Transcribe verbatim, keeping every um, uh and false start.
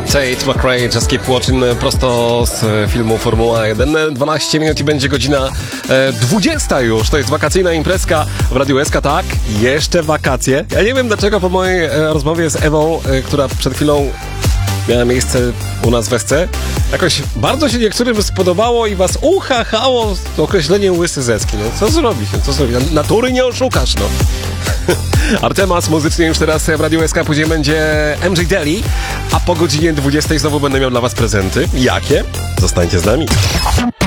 Tate McRae, Just Keep Watching, prosto z filmu Formuła jeden. dwanaście minut i będzie godzina dwudziesta już. To jest wakacyjna imprezka w Radiu S K, tak? Jeszcze wakacje. Ja nie wiem dlaczego po mojej rozmowie z Ewą, która przed chwilą miała miejsce u nas w S C, jakoś bardzo się niektórym spodobało i was uchachało to określenie łysy zeski. No co zrobić? No, co zrobić? Natury nie oszukasz, no. Artemas muzycznie już teraz w Radiu S K, później będzie M J Daly, a po godzinie dwudziestej znowu będę miał dla was prezenty. Jakie? Zostańcie z nami.